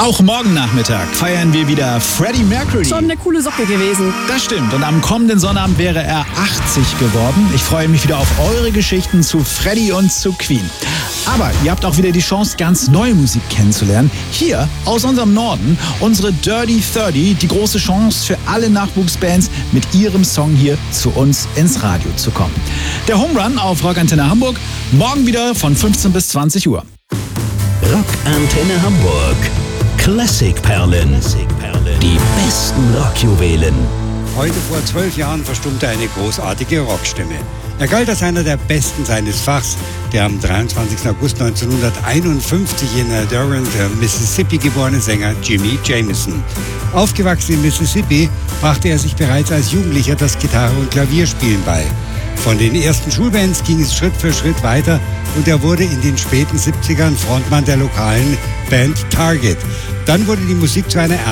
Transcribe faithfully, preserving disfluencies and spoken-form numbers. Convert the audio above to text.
Auch morgen Nachmittag feiern wir wieder Freddie Mercury. Schon eine coole Socke gewesen. Das stimmt. Und am kommenden Sonnabend wäre er achtzig geworden. Ich freue mich wieder auf eure Geschichten zu Freddie und zu Queen. Aber ihr habt auch wieder die Chance, ganz neue Musik kennenzulernen. Hier aus unserem Norden, unsere Dirty dreißig, die große Chance für alle Nachwuchsbands, mit ihrem Song hier zu uns ins Radio zu kommen. Der Home Run auf Rockantenne Hamburg, morgen wieder von fünfzehn bis zwanzig Uhr. Rockantenne Hamburg. Klassikperlen. Die besten Rockjuwelen. Heute vor zwölf Jahren verstummte eine großartige Rockstimme. Er galt als einer der Besten seines Fachs, der am dreiundzwanzigsten August neunzehnhunderteinundfünfzig in Durant, Mississippi geborene Sänger Jimmy Jamison. Aufgewachsen in Mississippi, brachte er sich bereits als Jugendlicher das Gitarre- und Klavierspielen bei. Von den ersten Schulbands ging es Schritt für Schritt weiter und er wurde in den späten siebzigern Frontmann der lokalen Band Target. Dann wurde die Musik zu einer